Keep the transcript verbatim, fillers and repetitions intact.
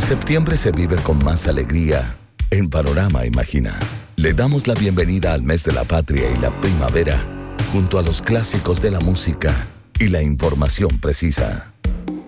Septiembre se vive con más alegría en Panorama Imagina. Le damos la bienvenida al mes de la patria y la primavera, junto a los clásicos de la música y la información precisa.